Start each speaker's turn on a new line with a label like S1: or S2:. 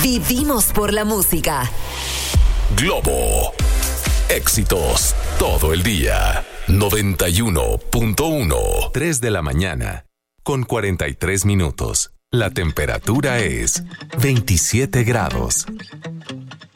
S1: Vivimos por la música.
S2: Globo. Éxitos todo el día. 91.1. 3 de la mañana. Con 43 minutos. La temperatura es 27 grados.